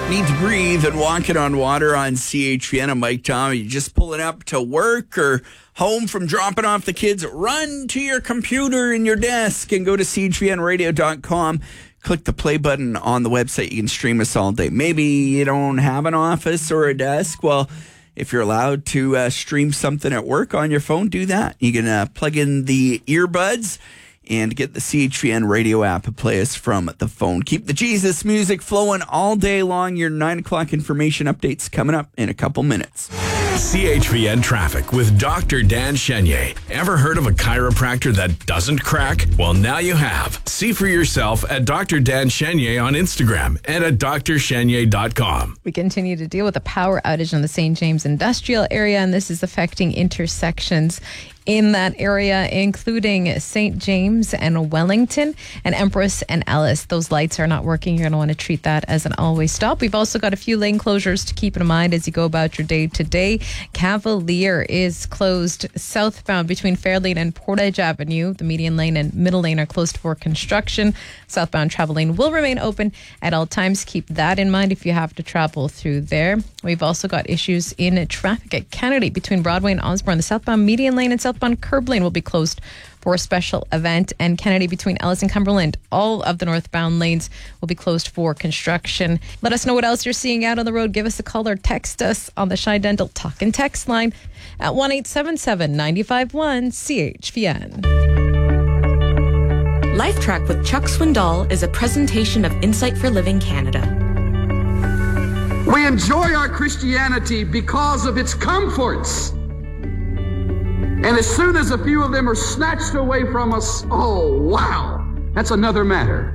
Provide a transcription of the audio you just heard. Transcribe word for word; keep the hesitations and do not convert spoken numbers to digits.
Need to breathe and walking on water on C H V N. I'm Mike Tom. You just pulling up to work or home from dropping off the kids. Run to your computer and your desk and go to C H V N radio dot com. Click the play button on the website. You can stream us all day. Maybe you don't have an office or a desk. Well, if you're allowed to uh, stream something at work on your phone, do that. You can uh, plug in the earbuds and get the C H V N radio app and play us from the phone. Keep the Jesus music flowing all day long. Your nine o'clock information updates coming up in a couple minutes. C H V N Traffic with Doctor Dan Chenier. Ever heard of a chiropractor that doesn't crack? Well, now you have. See for yourself at Doctor Dan Chenier on Instagram and at d r chenier dot com. We continue to deal with a power outage in the Saint James industrial area, and this is affecting intersections in that area, including Saint James and Wellington and Empress and Ellis. Those lights are not working. You're going to want to treat that as an always stop. We've also got a few lane closures to keep in mind as you go about your day today. Cavalier is closed southbound between Fairlane and Portage Avenue. The median lane and middle lane are closed for construction. Southbound travel lane will remain open at all times. Keep that in mind if you have to travel through there. We've also got issues in traffic at Kennedy between Broadway and Osborne. The southbound median lane and southbound curb lane will be closed for a special event, and Kennedy between Ellis and Cumberland. All of the northbound lanes will be closed for construction. Let us know what else you're seeing out on the road. Give us a call or text us on the Shy Dental Talk and Text line at one eight seven seven, nine five one, C H V N. Life Track with Chuck Swindoll is a presentation of Insight for Living Canada. We enjoy our Christianity because of its comforts. And as soon as a few of them are snatched away from us, oh, wow, that's another matter.